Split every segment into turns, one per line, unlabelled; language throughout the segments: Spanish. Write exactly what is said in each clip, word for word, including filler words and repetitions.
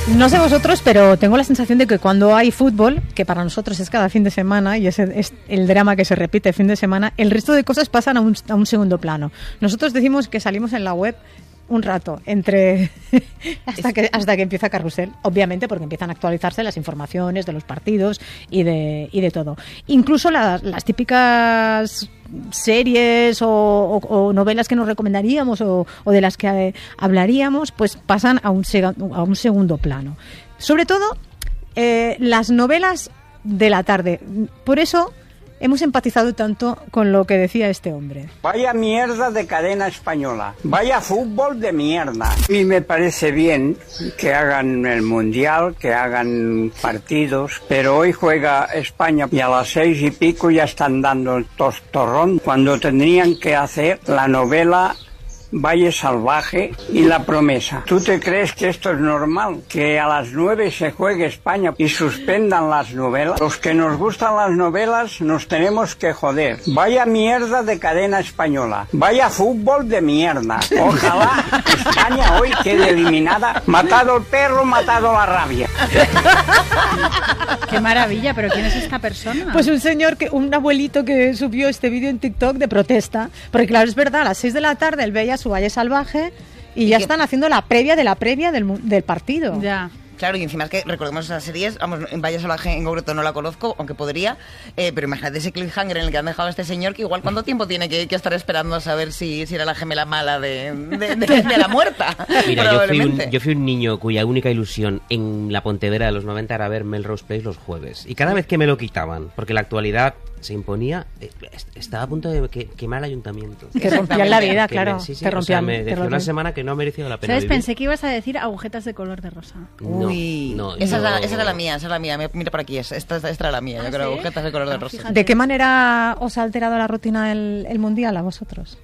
No sé vosotros, pero tengo la sensación de que cuando hay fútbol, que para nosotros es cada fin de semana y ese es el drama que se repite fin de semana, el resto de cosas pasan a un, a un segundo plano. Nosotros decimos que salimos en la web un rato entre hasta que hasta que empieza Carrusel, obviamente porque empiezan a actualizarse las informaciones de los partidos y de y de todo. Incluso las, las típicas series o, o, o novelas que nos recomendaríamos o, o de las que eh, hablaríamos, pues pasan a un seg- a un segundo plano. Sobre todo eh, las novelas de la tarde. Por eso hemos empatizado tanto con lo que decía este hombre.
Vaya mierda de cadena española. Vaya fútbol de mierda. A mí me parece bien que hagan el mundial, que hagan partidos, pero hoy juega España y a las seis y pico ya están dando el tostorrón cuando tendrían que hacer la novela Valle Salvaje y La Promesa. ¿Tú te crees que esto es normal? Que a las nueve se juegue España y suspendan las novelas. Los que nos gustan las novelas nos tenemos que joder. Vaya mierda de cadena española. Vaya fútbol de mierda. Ojalá España hoy quede eliminada. Matado el perro, matado la rabia.
Qué maravilla, pero ¿quién es esta persona?
Pues un señor, que un abuelito que subió este vídeo en TikTok de protesta. Porque claro, es verdad, a las seis de la tarde él veía su Valle Salvaje y, y ya que... están haciendo la previa de la previa del, del partido.
Ya.
Claro, y encima es que recordemos esas series, vamos, en Valle Salvaje en concreto no la conozco, aunque podría, eh, pero imagínate ese cliffhanger en el que han dejado a este señor, que igual cuánto tiempo tiene que, que estar esperando a saber si, si era la gemela mala de, de, de, de la muerta.
Mira, yo fui, un, yo fui un niño cuya única ilusión en la Pontevedra de los noventa era ver Melrose Place los jueves, y cada vez que me lo quitaban, porque la actualidad se imponía, eh, estaba a punto de que, quemar el ayuntamiento.
Que rompían la vida,
que
claro.
Me, sí, sí,
te rompían,
o sea, me decía una semana que no ha merecido la pena.
¿Sabes?
Vivir.
Pensé que ibas a decir agujetas de color de rosa.
No,
Uy,
no,
esa,
no.
Es la, esa era la mía, esa era la mía. Mira por aquí, esta, esta, esta era la mía.
¿Ah,
yo creo,
sí?
agujetas de color de
Ah,
rosa.
fíjate.
¿De qué manera os ha alterado la rutina el, el mundial a vosotros?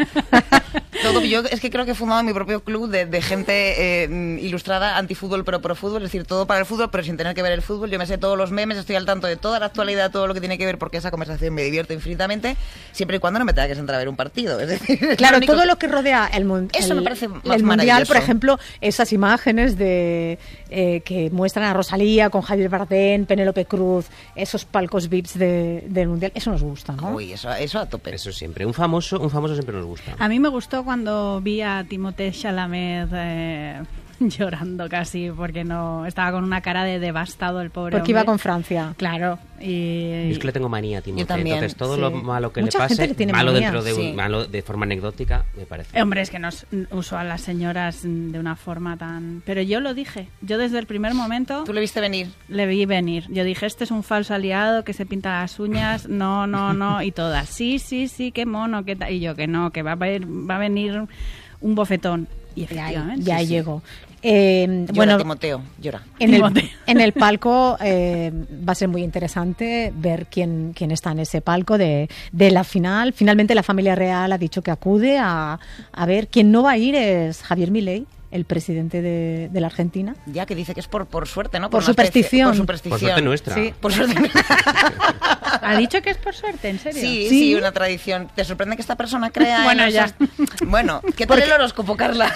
Todo, yo es que creo que he fundado mi propio club de, de gente eh, ilustrada antifútbol pero pro fútbol, es decir, todo para el fútbol pero sin tener que ver el fútbol. Yo me sé todos los memes, estoy al tanto de toda la actualidad, todo lo que tiene que ver, porque esa conversación me divierte infinitamente, siempre y cuando no me tenga que sentar a ver un partido. Es decir,
claro,
lo único...
todo lo que rodea el, mun-
Eso
el,
me parece más
el mundial, por
maravilloso.
ejemplo, esas imágenes de eh, que muestran a Rosalía con Javier Bardem, Penélope Cruz, esos palcos V I Ps de, del mundial, eso nos gusta, ¿no?
Uy, eso, eso a tope.
Eso siempre, un famoso, un famoso siempre nos gusta.
A mí me gustó cuando vi a Timothée Chalamet eh, llorando casi porque no estaba con una cara de devastado el pobre
Porque
hombre.
iba con Francia.
Claro. Y...
Yo es que le tengo manía a Timothée.
Yo también,
Entonces todo
sí.
lo malo que
Mucha
le
gente
pase,
le tiene
malo
manía,
dentro de
sí.
un, malo de forma anecdótica, me parece.
Hombre, es que nos usó a las señoras de una forma tan... Pero yo lo dije. Yo desde el primer momento
¿Tú le viste venir?
le vi venir. Yo dije, este es un falso aliado que se pinta las uñas. No, no, no. Y todas, sí, sí, sí, qué mono, qué tal. Y yo, que no, que va a, ver, va a venir un bofetón. Y efectivamente.
Ya
sí, sí.
llegó. Eh,
Llora,
bueno,
Timoteo, llora.
en el,
Timoteo.
en el palco eh, va a ser muy interesante ver quién, quién está en ese palco de, de la final. Finalmente la familia real ha dicho que acude a, a ver. Quien no va a ir es Javier Milei, el presidente de, de la Argentina.
Ya que dice que es por, por suerte, ¿no?
Por
una especie-
superstición.
por superstición.
Por suerte nuestra.
Sí.
Por suerte.
¿Ha dicho que es por suerte? ¿En serio?
Sí, sí,
Sí.
una tradición. ¿Te sorprende que esta persona crea
Bueno,
en
ya.
esos- Bueno, ¿qué tal el horóscopo, Carla?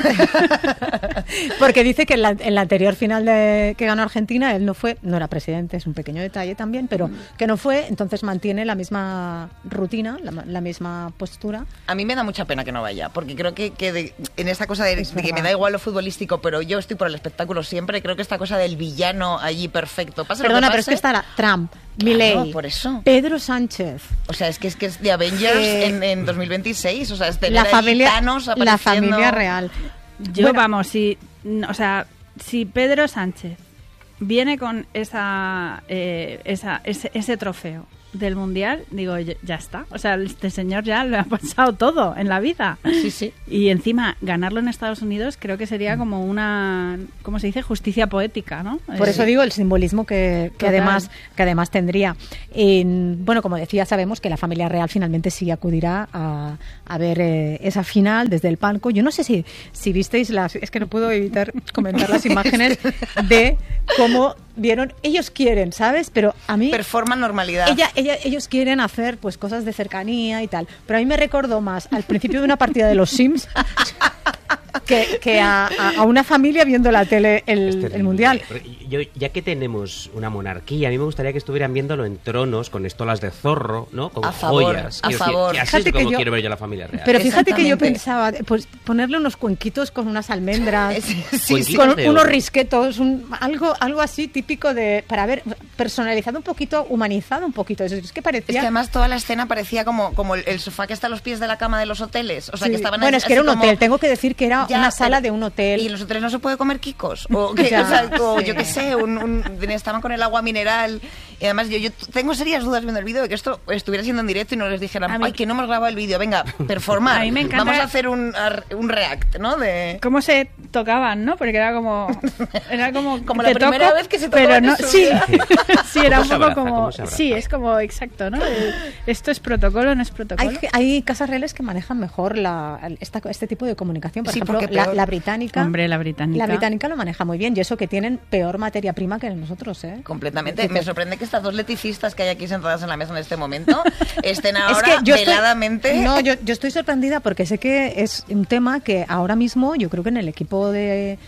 Porque dice que en la, en la anterior final de, que ganó Argentina, él no fue, no era presidente, es un pequeño detalle también, pero que no fue, entonces mantiene la misma rutina, la, la misma postura.
A mí me da mucha pena que no vaya, porque creo que, que de- en esta cosa de,
Es
de que me
verdad.
da igual lo futbolístico, pero yo estoy por el espectáculo siempre, creo que esta cosa del villano allí perfecto. Pase lo
Perdona,
que
pero es que
pase,
estará Trump, Milei,
por eso.
Pedro Sánchez,
O sea, es que es que es de Avengers
Eh,
en, en dos mil veintiséis, o sea, es tener
la
ahí
familia,
Thanos
la
apareciendo.
familia real.
Yo,
Bueno,
vamos, si, o sea, si Pedro Sánchez viene con esa, eh, esa ese, ese trofeo del Mundial, digo, ya ya está. O sea, este señor ya le ha pasado todo en la vida.
Sí, sí.
Y encima, ganarlo en Estados Unidos creo que sería como una, ¿cómo se dice? Justicia poética, ¿no?
Por
Eh,
eso digo el simbolismo que, que
Total.
además que además tendría. En- bueno, como decía, sabemos que la familia real finalmente sí acudirá a, a ver eh, esa final desde el palco. Yo no sé si, si visteis las... Es que no puedo evitar comentar las imágenes de cómo vieron... Ellos quieren, ¿sabes? Pero a mí...
Performa normalidad.
Ella, ella, ellos quieren hacer pues cosas de cercanía y tal, pero a mí me recordó más al principio de una partida de los Sims que, que a, a, a una familia viendo la tele el, el Mundial.
Yo, ya que tenemos una monarquía, a mí me gustaría que estuvieran viéndolo en tronos, con estolas de zorro, ¿no? Con
a favor,
joyas.
A
Quiero
favor.
Decir, así es como
yo,
quiero ver yo la familia real.
Pero fíjate que yo pensaba, pues ponerle unos cuenquitos con unas almendras,
sí, sí,
con unos risquetos, un, algo algo así típico de, para ver, personalizado un poquito, humanizado un poquito. Es, es que parecía...
Es que además toda la escena parecía como, como el, el sofá que está a los pies de la cama de los hoteles. O sea,
sí.
que estaban
Bueno,
así,
es que era un
como...
hotel, tengo que decir que era
ya,
una sala
pero...
de un hotel.
¿Y en los hoteles no se puede comer quicos? O, que, o sea, o, yo qué sé, un, un, estaban con el agua mineral. Y además yo, yo tengo serias dudas viendo el vídeo de que esto estuviera siendo en directo y no les dijeran, ay, que no hemos grabado el vídeo, venga, performar.
A mí me encanta.
Vamos a hacer un, un react, ¿no? De...
Cómo se tocaban, ¿no? Porque era como... Era como,
como la primera
toco,
vez que se tocaban
pero no,
en su
sí,
vida.
sí, era un poco
abraza,
como... Sí, es como exacto, ¿no? Esto es protocolo, no es protocolo.
Hay, hay casas reales que manejan mejor la, esta, este tipo de comunicación. Por
sí,
ejemplo, la, la británica.
Hombre, la británica.
La británica lo maneja muy bien y eso que tienen peor materia prima que nosotros, ¿eh?
Completamente. Me sorprende que estas dos leticistas que hay aquí sentadas en la mesa en este momento estén ahora
es que yo
veladamente...
Estoy, no, yo, yo estoy sorprendida porque sé que es un tema que ahora mismo yo creo que en el equipo de,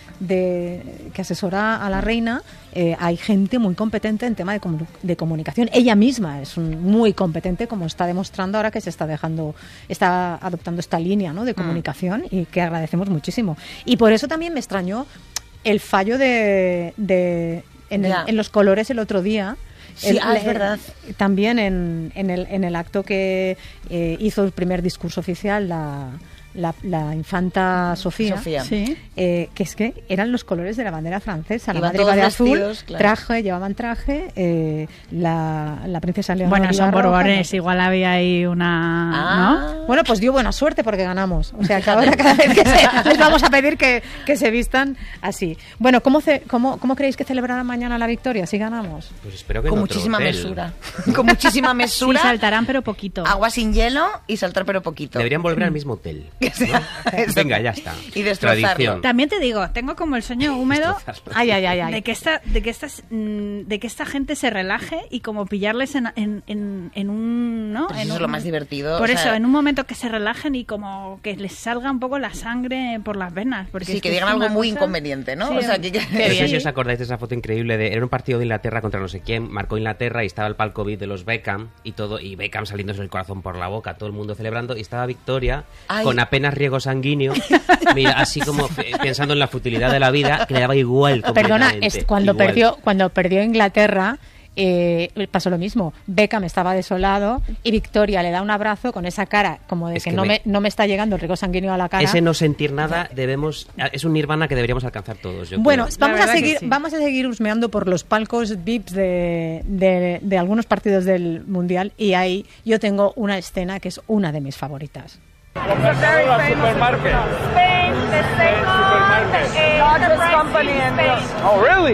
de que asesora a la reina eh, hay gente muy competente en tema de, comu de comunicación. Ella misma es un, muy competente, como está demostrando ahora que se está dejando, está adoptando esta línea, ¿no?, de comunicación, mm. y que agradecemos muchísimo. Y por eso también me extrañó el fallo de, de en, el, en los colores el otro día.
Sí,
el,
ah, es verdad.
Eh, también en, en, el, en el acto que eh, hizo el primer discurso oficial la, la, la infanta Sofía,
Sofía.
Sí.
Eh, que es que eran los colores de la bandera francesa. La
Iban
madre iba de azul,
vestidos, claro.
traje, llevaban traje, eh, la, la princesa Leonor
Bueno, son
roja,
borbones,
¿no?
igual había ahí una...
Ah.
¿no?
Bueno, pues dio buena suerte porque ganamos. O sea, que ahora cada vez que se, les vamos a pedir que, que se vistan así. Bueno, ¿cómo, ce, cómo, ¿cómo creéis que celebrarán mañana la victoria si ganamos?
Pues espero que
con
en otro
muchísima
hotel.
mesura. Con muchísima mesura.
Sí, saltarán, pero poquito.
Agua sin hielo y saltar, pero poquito.
Deberían volver al mismo hotel, ¿no? Venga, ya está.
Y destrozarlo.
Tradición.
También te digo, tengo como el sueño húmedo
Ay, ay, ay, ay.
de que esta, de que estas, mm, de que esta gente se relaje y como pillarles en, en, en, en un, ¿no?
Pues
en
eso
un,
es lo más divertido.
Por
o
eso,
sea,
en un momento que se relajen y como que les salga un poco la sangre por las venas, porque
sí,
es
que,
que
digan
es
algo
una
muy
cosa...
inconveniente, ¿no?
Sí,
o sea, que, que...
No sé
bien.
si os acordáis de esa foto increíble de era un partido de Inglaterra contra no sé quién, marcó Inglaterra y estaba el palco V I P de los Beckham y todo, y Beckham saliéndose el corazón por la boca, todo el mundo celebrando, y estaba Victoria
Ay.
con apenas riego sanguíneo, mira, así como pensando en la futilidad de la vida, que le daba igual
Perdona,
completamente.
es cuando
igual.
perdió cuando perdió Inglaterra, eh, pasó lo mismo. Beckham estaba desolado y Victoria le da un abrazo con esa cara como de
Es
que,
que
no,
me-
me, no me está llegando el riego sanguíneo a la cara.
Ese no sentir nada debemos es un nirvana que deberíamos alcanzar todos. Yo
Bueno,
creo.
vamos a
verdad que
seguir
sí.
vamos a seguir husmeando por los palcos V I Ps de, de, de algunos partidos del Mundial y ahí yo tengo una escena que es una de mis favoritas.
Supermarket.
Spain, the second eh, largest company in Spain.
Oh, really?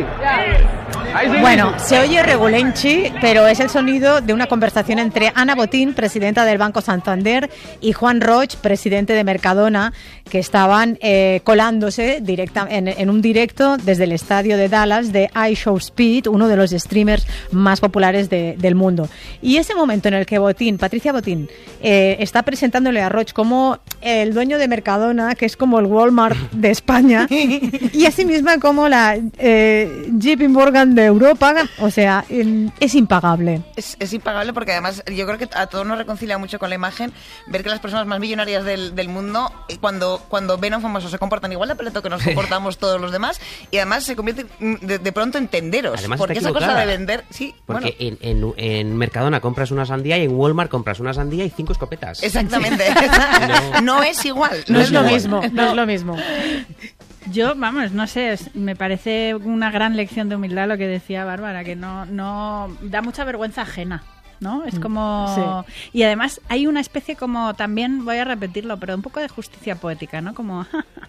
Bueno, se oye regulenchi, pero es el sonido de una conversación entre Ana Botín, presidenta del Banco Santander, y Juan Roig, presidente de Mercadona, que estaban eh, colándose directa, en, en un directo desde el estadio de Dallas de iShowSpeed, uno de los streamers más populares de, del mundo. Y ese momento en el que Botín, Patricia Botín, eh, está presentándole a Roig como el dueño de Mercadona, que es como el Walmart de España, y así misma como la eh, J P Morgan de Europa, o sea, eh, es impagable.
Es, es impagable porque además yo creo que a todos nos reconcilia mucho con la imagen ver que las personas más millonarias del, del mundo eh, cuando, cuando ven a un famoso se comportan igual de paleto que nos comportamos todos los demás y además se convierte de, de pronto en tenderos.
Además
porque
está
esa cosa
equivocada.
de vender... Sí,
Porque
bueno,
en, en, en Mercadona compras una sandía y en Walmart compras una sandía y cinco escopetas.
exactamente. no. no es igual.
No,
No,
es lo
igual.
mismo, no es lo mismo.
Yo, vamos, no sé, es- me parece una gran lección de humildad lo que decía Bárbara, que no, no da mucha vergüenza ajena, ¿no? Es como... Y además hay una especie como, también voy a repetirlo, pero un poco de justicia poética, ¿no? Como...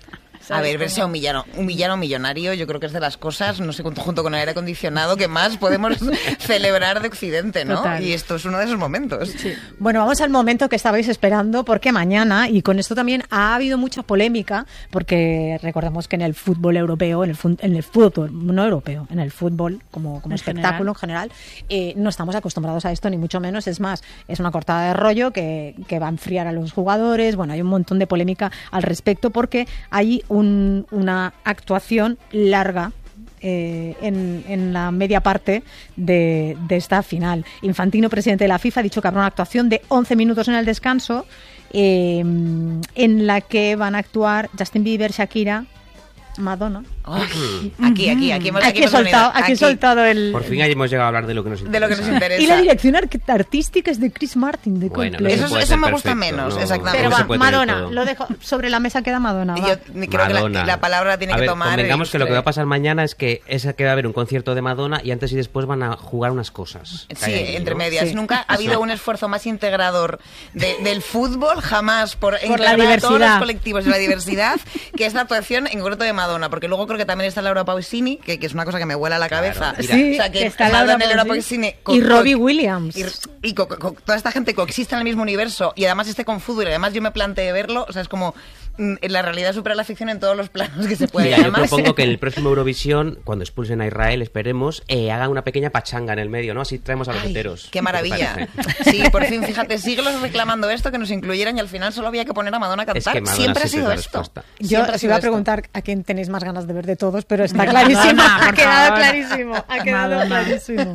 A ver, verse a un villano, un villano millonario, yo creo que es de las cosas, no sé, junto con el aire acondicionado, que más podemos celebrar de Occidente, ¿no?
Total.
Y esto es uno de esos momentos.
Sí.
Bueno, vamos al momento que estabais esperando, porque mañana, y con esto también ha habido mucha polémica, porque recordemos que en el fútbol europeo, en el, fu- en el fútbol, no europeo, en el fútbol como, como
En
espectáculo
general.
en general, eh, no estamos acostumbrados a esto, ni mucho menos. Es más, es una cortada de rollo que, que va a enfriar a los jugadores. Bueno, hay un montón de polémica al respecto, porque hay un, una actuación larga Eh, en, en la media parte de, de esta final. Infantino, presidente de la FIFA, ha dicho que habrá una actuación de once minutos en el descanso, eh, en la que van a actuar Justin Bieber, Shakira, Madonna.
Ay, aquí, aquí, aquí hemos,
Aquí he
hemos
soltado,
unido.
aquí he soltado el...
Por fin hemos llegado a hablar de lo que nos interesa.
De lo que nos interesa.
Y la dirección arqu- artística es de Chris Martin, de
Bueno,
Coldplay.
eso
Eso,
puede
eso
ser
me gusta
perfecto,
menos,
no-
exactamente.
Pero
no se
va,
puede tener
Madonna,
todo.
lo dejo sobre la mesa, queda Madonna. va.
Yo creo que
Madonna.
la, la palabra la tiene
A
que
ver,
tomar.
convengamos
el-
que lo que va a pasar mañana es que es que va a haber un concierto de Madonna y antes y después van a jugar unas cosas. que
Sí,
hay allí,
entre
¿no?
medias.
Sí.
Nunca ha habido un esfuerzo más integrador de- del fútbol, jamás, por,
la
integrar a todos
diversidad.
los colectivos y la diversidad, que esta actuación en concreto de Madonna. Porque luego creo que también está Laura Pausini, que, que es una cosa que me vuela la cabeza.
Claro, mira.
Sí,
o sea, que
que está
Madonna
Laura
y Laura
Pausini.
Pausini co-
Y Robbie
co-
Williams.
Y, y co- co- toda esta gente coexiste en el mismo universo y además esté con fútbol y además yo me planteé verlo. O sea, es como mm, la realidad supera la ficción en todos los planos que se puede.
Mira, yo
además,
propongo que en el próximo Eurovisión, cuando expulsen a Israel, esperemos, eh, hagan una pequeña pachanga en el medio, ¿no? Así traemos a los
Ay,
heteros.
qué
¿Qué te
maravilla.
parece?
Sí, por fin, fíjate, siglos reclamando esto, que nos incluyeran y al final solo había que poner a Madonna a cantar.
Es que Madonna
siempre ha
siempre
sido
es la
esto.
respuesta.
Yo
Siempre ha
os
sido
iba a
esto.
preguntar a quién tenéis más ganas de ver de todos, pero está clarísimo.
Madonna,
ha
por
quedado
favor.
clarísimo. Ha quedado
Madonna.
clarísimo.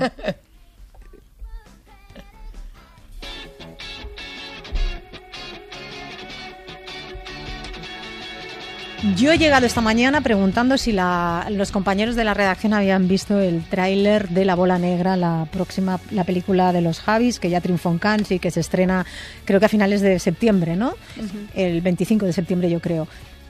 Yo he llegado esta mañana preguntando si la- los compañeros de la redacción habían visto el tráiler de La Bola Negra, la próxima la película de los Javis, que ya triunfó en Cannes y que se estrena creo que a finales de septiembre, ¿no? El veinticinco de septiembre yo creo.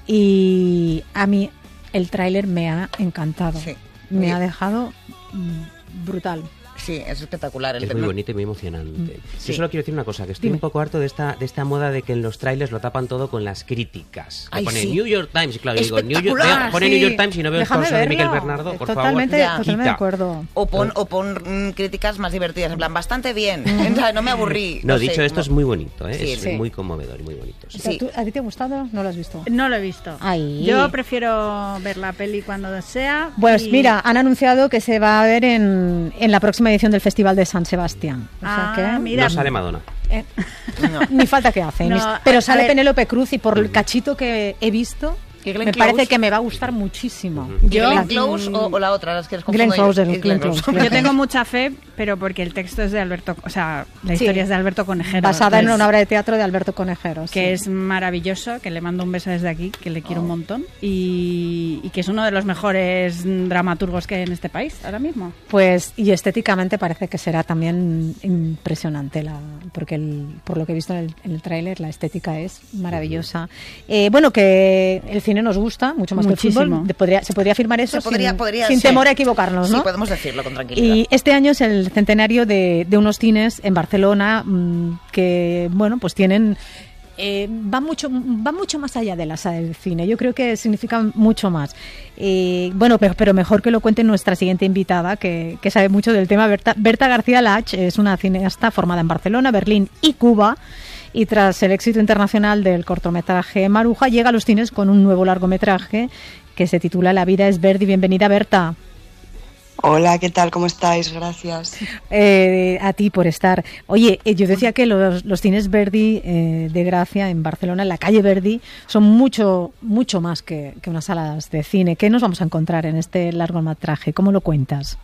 Y a mí el tráiler me ha encantado.
Sí.
Me
Sí.
ha dejado mm, brutal.
Sí, es espectacular. El
Es
tema.
muy bonito y muy emocionante.
Sí.
Yo solo quiero decir una cosa, que estoy
Dime.
un poco harto de esta de esta moda de que en los trailers lo tapan todo con las críticas. Que
Ay,
pone
sí.
New York Times, y claro, digo, New York,
Espectacular,
veo- pone
Sí.
New York Times y no veo el
Déjame
torso de Miguel
verlo.
Bernardo, por
totalmente,
favor.
totalmente de
Quita.
acuerdo.
O pon, o pon mm, críticas más divertidas, en plan, bastante bien. O sea, no me aburrí.
No,
sé,
dicho esto,
como-
es muy bonito, ¿eh?
Sí,
es
sí.
muy conmovedor y muy bonito. sí.
O sea,
Sí.
¿tú- ¿A ti te ha gustado? ¿No lo has visto?
No lo he visto.
Ay.
Yo prefiero ver la peli cuando sea.
Pues
y-
mira, han anunciado que se va a ver en, en la próxima edición del Festival de San Sebastián. O sea
Ah,
que,
mira.
No sale Madonna.
eh,
No.
ni falta que hace.
No,
ni- pero
a
sale
ver.
Penélope Cruz y por el cachito que he visto,
¿Y Glenn
me
Close?
parece que me va a gustar muchísimo.
Ujú.
¿Y
Yo-
Glenn Close o, o la otra? Las que les
Glenn
confundo
Close,
yo.
el
Es
Glenn Close.
Yo tengo mucha fe, pero porque el texto es de Alberto, o sea, la
Sí.
historia es de Alberto Conejero.
Basada en
entonces,
una obra de teatro de Alberto Conejero. sí.
que es maravilloso, que le mando un beso desde aquí, que le
Oh.
quiero un montón y, y que es uno de los mejores dramaturgos que hay en este país ahora mismo.
Pues, y estéticamente parece que será también impresionante, la, porque el- por lo que he visto en el, en el tráiler, la estética es maravillosa. Eh, bueno, que el cine nos gusta, mucho más que el
Muchísimo.
fútbol. De- podría- se podría afirmar eso
Se podría-
sin,
podría,
sin
sí.
temor a equivocarnos, ¿no?
Sí, podemos decirlo con tranquilidad.
Y este año es el centenario de, de unos cines en Barcelona mm, que, bueno, pues tienen... Eh, va mucho va mucho más allá de la sala del cine. Yo creo que significa mucho más. Eh, bueno, pero, pero mejor que lo cuente nuestra siguiente invitada, que, que sabe mucho del tema. Berta, Berta García Lach es una cineasta formada en Barcelona, Berlín y Cuba. Y tras el éxito internacional del cortometraje Maruja, llega a los cines con un nuevo largometraje que se titula La vida es Verdi. Bienvenida, Berta.
Hola, ¿qué tal? ¿Cómo estáis? Gracias.
Eh, a ti por estar. Oye, eh, yo decía que los, los cines Verdi eh, de Gracia en Barcelona, en la calle Verdi, son mucho mucho más que, que unas salas de cine. ¿Qué nos vamos a encontrar en este largometraje? ¿Cómo lo cuentas?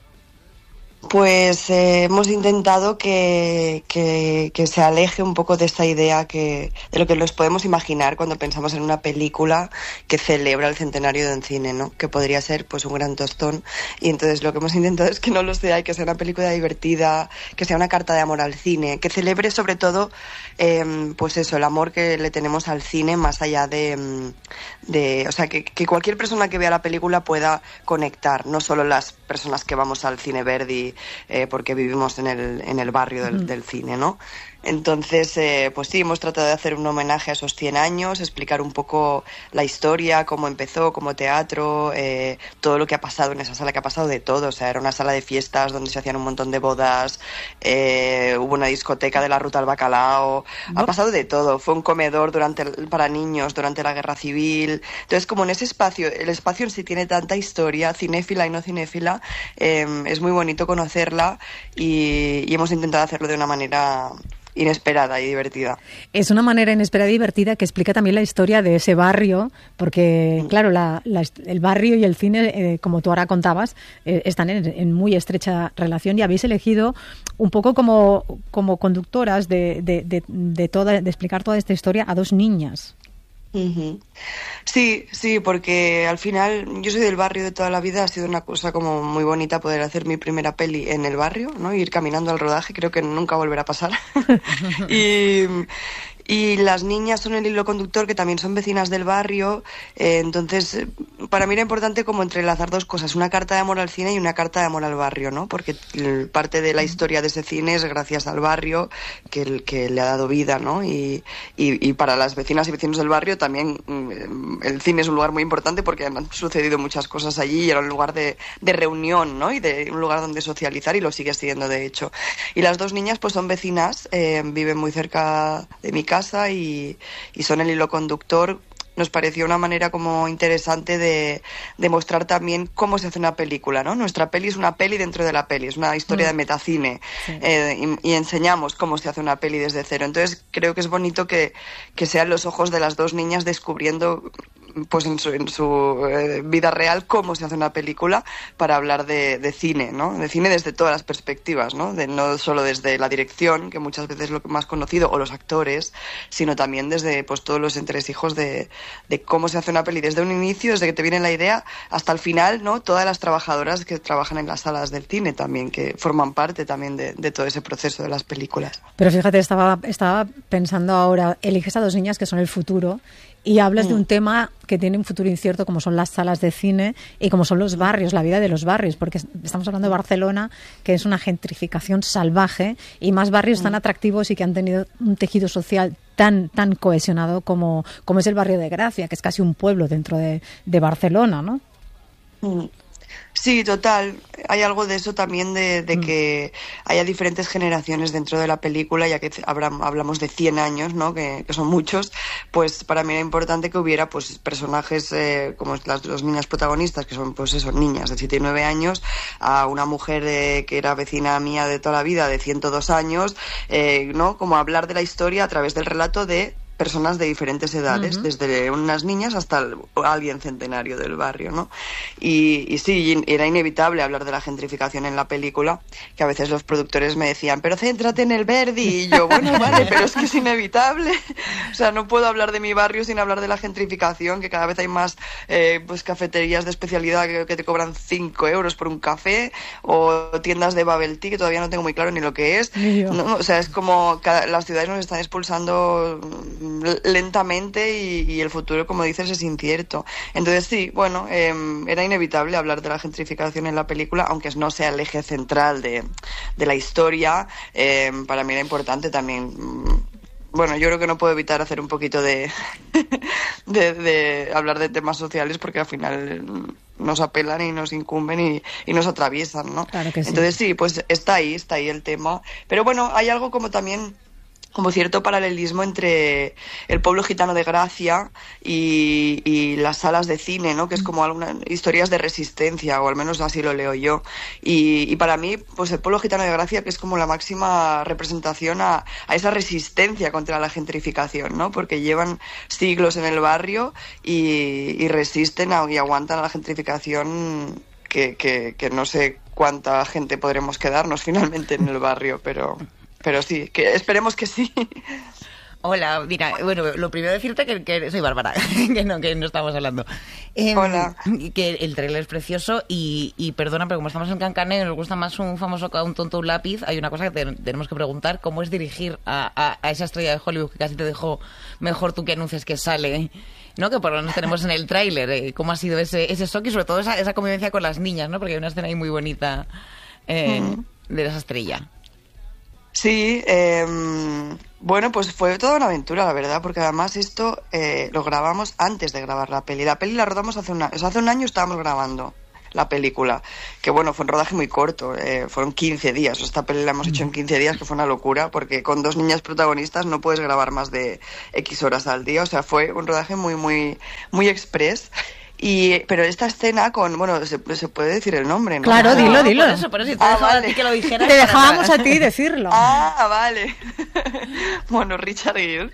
Pues eh, hemos intentado que, que, que se aleje un poco de esta idea que de lo que nos podemos imaginar cuando pensamos en una película que celebra el centenario del cine, ¿no? Que podría ser pues un gran tostón. Y entonces lo que hemos intentado es que no lo sea y que sea una película divertida, que sea una carta de amor al cine, que celebre sobre todo eh, pues eso, el amor que le tenemos al cine más allá de, de o sea, que, que cualquier persona que vea la película pueda conectar, no solo las personas que vamos al cine Verdi eh, porque vivimos en el, en el barrio del, del cine, ¿no? Entonces, eh, pues sí, hemos tratado de hacer un homenaje a esos cien años, explicar un poco la historia, cómo empezó, como teatro, eh, todo lo que ha pasado en esa sala, que ha pasado de todo. O sea, era una sala de fiestas donde se hacían un montón de bodas, eh, hubo una discoteca de la Ruta al Bacalao, ¿no? Ha pasado de todo. Fue un comedor durante para niños durante la Guerra Civil. Entonces, como en ese espacio, el espacio en sí tiene tanta historia, cinéfila y no cinéfila, eh, es muy bonito conocerla y, y hemos intentado hacerlo de una manera inesperada y divertida.
Es una manera inesperada y divertida que explica también la historia de ese barrio, porque, mm. claro, la, la, el barrio y el cine, eh, como tú ahora contabas, eh, están en, en muy estrecha relación y habéis elegido un poco como, como conductoras de, de, de, de, toda, de explicar toda esta historia a dos niñas.
Uh-huh. Sí, sí, porque al final yo soy del barrio de toda la vida, ha sido una cosa como muy bonita poder hacer mi primera peli en el barrio, ¿no? Ir caminando al rodaje, creo que nunca volverá a pasar. y... Y las niñas son el hilo conductor, que también son vecinas del barrio, eh, entonces para mí era importante como entrelazar dos cosas, una carta de amor al cine y una carta de amor al barrio, ¿no? Porque parte de la historia de ese cine es gracias al barrio que, que le ha dado vida, ¿no? Y, y, y para las vecinas y vecinos del barrio también el cine es un lugar muy importante porque han sucedido muchas cosas allí y era un lugar de, de reunión, ¿no? Y de un lugar donde socializar, y lo sigue siendo, de hecho. Y las dos niñas pues son vecinas, eh, viven muy cerca de mi casa Y, y son el hilo conductor. Nos pareció una manera como interesante de, de mostrar también cómo se hace una película, ¿no? Nuestra peli es una peli dentro de la peli, es una historia mm. de metacine, sí. eh, y, y enseñamos cómo se hace una peli desde cero. Entonces creo que es bonito que, que sean los ojos de las dos niñas descubriendo pues en su, en su eh, vida real cómo se hace una película para hablar de, de cine, ¿no? De cine desde todas las perspectivas, ¿no? De, no solo desde la dirección, que muchas veces es lo más conocido, o los actores, sino también desde pues todos los entresijos de, de cómo se hace una peli desde un inicio, desde que te viene la idea hasta el final, ¿no? Todas las trabajadoras que trabajan en las salas del cine también, que forman parte también de, de todo ese proceso de las películas.
Pero fíjate, estaba, estaba pensando ahora, eliges a dos niñas que son el futuro y hablas mm. de un tema que tiene un futuro incierto, como son las salas de cine y como son los barrios, la vida de los barrios, porque estamos hablando de Barcelona, que es una gentrificación salvaje, y más barrios mm. tan atractivos y que han tenido un tejido social tan tan cohesionado como, como es el barrio de Gracia, que es casi un pueblo dentro de, de Barcelona, ¿no?
Mm. Sí, total. Hay algo de eso también, de, de mm. que haya diferentes generaciones dentro de la película, ya que hablamos de cien años, ¿no? Que, que son muchos. Pues para mí era importante que hubiera pues personajes eh, como las dos niñas protagonistas, que son pues eso, niñas de siete y nueve años, a una mujer eh, que era vecina mía de toda la vida, de ciento dos años, eh, ¿no? Como hablar de la historia a través del relato de personas de diferentes edades, uh-huh. desde unas niñas hasta el, alguien centenario del barrio, ¿no? Y, y sí, era inevitable hablar de la gentrificación en la película, que a veces los productores me decían, pero céntrate en el Verdi, y yo, bueno, vale, pero es que es inevitable. O sea, no puedo hablar de mi barrio sin hablar de la gentrificación, que cada vez hay más eh, pues cafeterías de especialidad que, que te cobran cinco euros por un café, o tiendas de bubble tea, que todavía no tengo muy claro ni lo que es. No, o sea, es como cada, las ciudades nos están expulsando lentamente y, y el futuro, como dices, es incierto. Entonces sí, bueno, eh, era inevitable hablar de la gentrificación en la película, aunque no sea el eje central de, de la historia. Eh, para mí era importante también. Bueno, yo creo que no puedo evitar hacer un poquito de, de, de hablar de temas sociales, porque al final nos apelan y nos incumben y, y nos atraviesan, ¿no?
Claro que sí.
Entonces sí, pues está ahí, está ahí el tema. Pero bueno, hay algo como también como cierto paralelismo entre el pueblo gitano de Gracia y, y las salas de cine, ¿no? Que es como algunas historias de resistencia, o al menos así lo leo yo. Y, y para mí, pues el pueblo gitano de Gracia, que es como la máxima representación a, a esa resistencia contra la gentrificación, ¿no? Porque llevan siglos en el barrio y, y resisten a, y aguantan a la gentrificación, que, que, que no sé cuánta gente podremos quedarnos finalmente en el barrio, pero... Pero sí, que esperemos que sí.
Hola, mira, bueno, lo primero decirte que, que soy Bárbara, que no, que no estamos hablando. Eh,
Hola.
Que el trailer es precioso y, y perdona, pero como estamos en Cancané y nos gusta más un famoso que un tonto un lápiz, hay una cosa que te, tenemos que preguntar, ¿cómo es dirigir a, a, a esa estrella de Hollywood que casi te dejó mejor tú que anuncias que sale, ¿no? Que por lo menos tenemos en el tráiler, ¿eh? ¿Cómo ha sido ese, ese shock y sobre todo esa, esa convivencia con las niñas, ¿no? Porque hay una escena ahí muy bonita eh, mm. de esa estrella.
Sí, eh, bueno, pues fue toda una aventura, la verdad, porque además esto eh, lo grabamos antes de grabar la peli. La peli la rodamos hace un año, o sea, hace un año estábamos grabando la película, que bueno, fue un rodaje muy corto, eh, fueron quince días, esta peli la hemos hecho en quince días, que fue una locura, porque con dos niñas protagonistas no puedes grabar más de X horas al día, o sea, fue un rodaje muy, muy, muy express. Y, pero esta escena con, bueno, se, se puede decir el nombre, ¿no?
Claro,
no,
dilo, dilo.
Por eso, por eso, si te
Ah,
dejaba
vale.
a ti que lo dijeras.
Te dejábamos a ti decirlo.
Ah, vale. Bueno, Richard Gere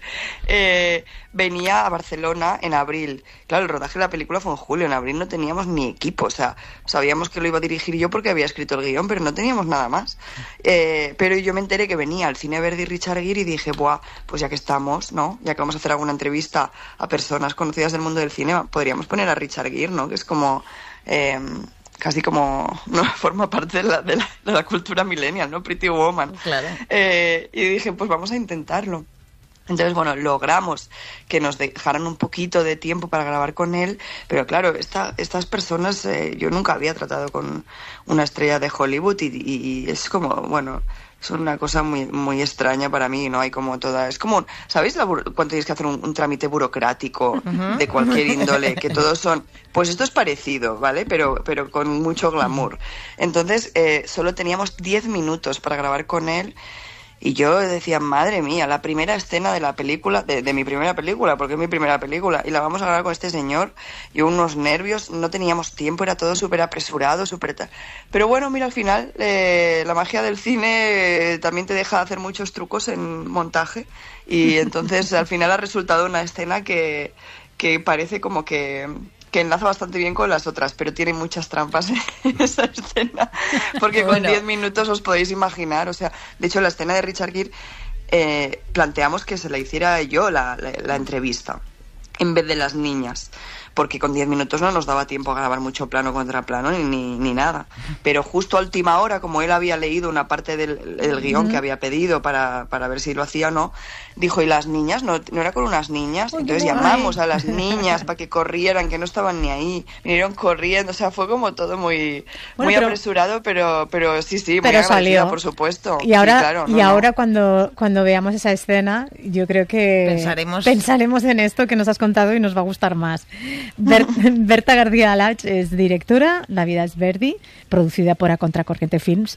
eh, venía a Barcelona en abril. Claro, el rodaje de la película fue en julio. En abril no teníamos ni equipo. O sea, sabíamos que lo iba a dirigir yo porque había escrito el guión, pero no teníamos nada más. Eh, pero yo me enteré que venía al Cine Verdi Richard Gere y dije, buah, pues ya que estamos, ¿no? Ya que vamos a hacer alguna entrevista a personas conocidas del mundo del cine, podríamos poner a Richard Gere, ¿no? Que es como... Eh, casi como no forma parte de la, de la, de la cultura millennial, ¿no? Pretty Woman.
Claro.
Eh, y dije, pues vamos a intentarlo. Entonces, bueno, logramos que nos dejaran un poquito de tiempo para grabar con él, pero claro, esta, estas personas, eh, yo nunca había tratado con una estrella de Hollywood y, y, y es como, bueno... Es una cosa muy muy extraña para mí, ¿no? Hay como toda... Es como, ¿sabéis la buro- cuando tienes que hacer un, un trámite burocrático uh-huh. de cualquier índole? Que todos son... Pues esto es parecido, ¿vale? Pero, pero con mucho glamour. Entonces, eh, solo teníamos diez minutos para grabar con él. Y yo decía, madre mía, la primera escena de la película, de, de mi primera película, porque es mi primera película, y la vamos a grabar con este señor, y unos nervios, no teníamos tiempo, era todo súper apresurado, súper tal. Pero bueno, mira, al final, eh, la magia del cine eh, también te deja hacer muchos trucos en montaje, y entonces al final ha resultado una escena que, que parece como que... que enlaza bastante bien con las otras, pero tiene muchas trampas en esa escena, porque bueno. Con diez minutos os podéis imaginar, o sea, de hecho la escena de Richard Gere eh, planteamos que se la hiciera yo la, la, la entrevista, en vez de las niñas, porque con diez minutos no nos daba tiempo a grabar mucho plano contra plano ni, ni, ni nada, pero justo a última hora, como él había leído una parte del, del guión uh-huh. que había pedido para, para ver si lo hacía o no, dijo, ¿y las niñas? ¿No, no era con unas niñas? Uy, entonces llamamos a las niñas para que corrieran, que no estaban ni ahí, vinieron corriendo, o sea, fue como todo muy, bueno, muy pero, apresurado, pero, pero sí, sí, muy
pero salió,
por supuesto.
Y ahora,
sí, claro,
y
no,
ahora
no.
Cuando, cuando veamos esa escena, yo creo que
pensaremos,
pensaremos en esto que nos has contado y nos va a gustar más. Ber- Berta García Alach es directora, La vida es Verdi, producida por A Contracorriente Films,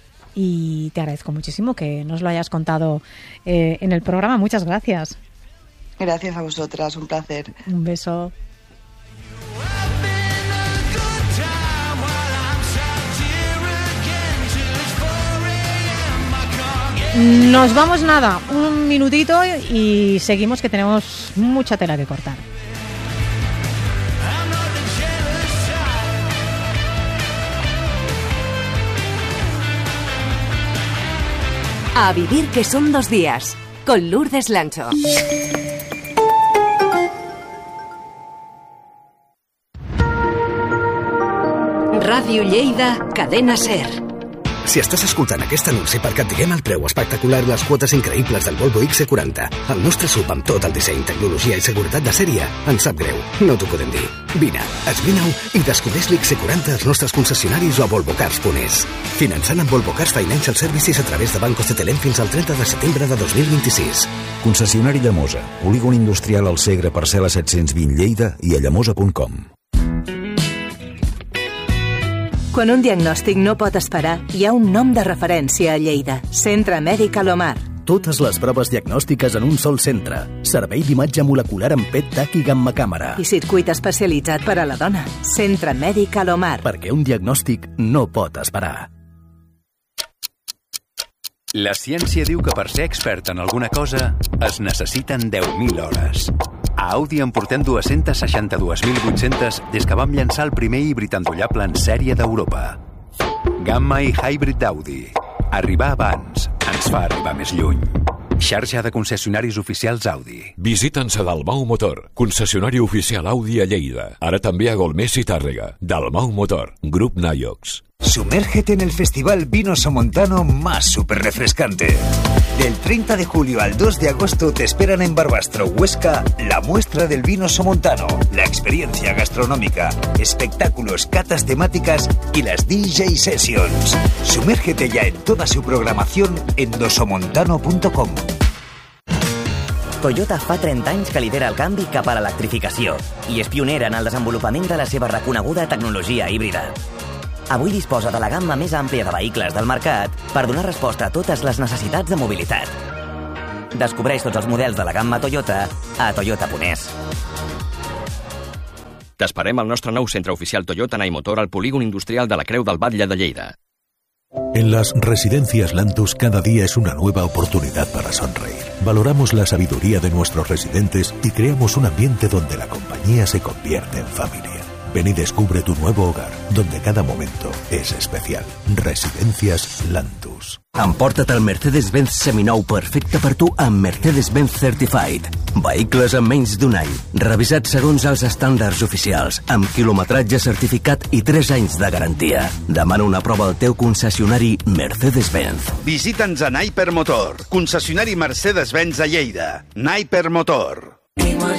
y te agradezco muchísimo que nos lo hayas contado eh, en el programa. Muchas gracias.
Gracias a vosotras, un placer.
Un beso. Nos vamos nada, un minutito y seguimos, que tenemos mucha tela que cortar.
A vivir que son dos días, con Lourdes Lancho. Ràdio Lleida, Cadena Ser.
Si estàs escoltant aquest anunci perquè et diguem el preu espectacular i les quotes increïbles del Volvo X C quaranta, el nostre sub amb tot el disseny, tecnologia i seguretat de sèrie, ens sap greu, no t'ho podem dir. Vine, esbrina-ho i descobreix l'X C quaranta als nostres concessionaris o a volvocars punt es. Finançant amb Volvo Cars Financial Services a través de Banco Cetelem fins al trenta de setembre de dos mil vint-i-sis.
Concessionari Llamosa, polígon industrial al Segre, parcel·la set-cents vint Lleida i a llamosa punt com.
Quan un diagnòstic no pot esperar, hi ha un nom de referència a Lleida. Centre Mèdic Alomar.
Totes les proves diagnòstiques en un sol centre. Servei d'imatge molecular amb P E T, TAC i gamma càmera.
I circuit especialitzat per a la dona. Centre Mèdic Alomar.
Perquè un diagnòstic no pot esperar.
La ciència diu que per ser expert en alguna cosa es necessiten deu mil hores. A Audi en portem dues-centes seixanta-dues mil vuit-centes des que vam llançar el primer híbrid endollable en sèrie d'Europa. Gamma i Hybrid d'Audi. Arribar abans ens fa arribar més lluny. Xarxa de concessionaris oficials Audi.
Visita'ns a Dalmau Motor, concessionari oficial Audi a Lleida. Ara també a Golmés i Tàrrega. Dalmau Motor, Grup Naiox.
Sumérgete en el festival Vino Somontano más súper refrescante. Del treinta de julio al dos de agosto te esperan en Barbastro, Huesca, la muestra del vino somontano, la experiencia gastronómica, espectáculos, catas temáticas y las D J Sessions. Sumérgete ya en toda su programación en dosomontano punto com.
Toyota fa trenta anys que lidera el canvi cap a l'electrificació i és pionera en el desenvolupament de la seva reconeguda tecnologia híbrida. Avui disposa de la gamma més àmplia de vehicles del mercat per donar resposta a totes les necessitats de mobilitat. Descobreix tots els models de la gamma Toyota a toyota punt es.
T'esperem al nostre nou centre oficial Toyota Naimotor al polígon industrial de la Creu del Batlle de Lleida.
En las residencias Lantus cada día es una nueva oportunidad para sonreír. Valoramos la sabiduría de nuestros residentes y creamos un ambiente donde la compañía se convierte en familia. Ven y descubre tu nuevo hogar, donde cada momento es especial. Residencias Lantus.
Emporta't el Mercedes-Benz seminou perfecte per tu amb Mercedes-Benz Certified. Vehicles en menys d'un any, revisats segons els estàndards oficials, amb quilometratge certificat i tres anys de garantia. Demana una prova al teu concessionari Mercedes-Benz.
Visita'ns a Naiper Motor, concessionari Mercedes-Benz a Lleida. Naiper Motor.